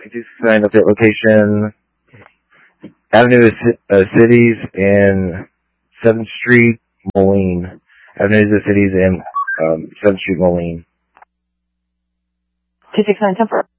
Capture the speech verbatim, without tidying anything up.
two six nine update location. Avenue of C- uh, Cities and seventh Street, Moline. Avenue of Cities and um, seventh Street, Moline. two six nine, ten four.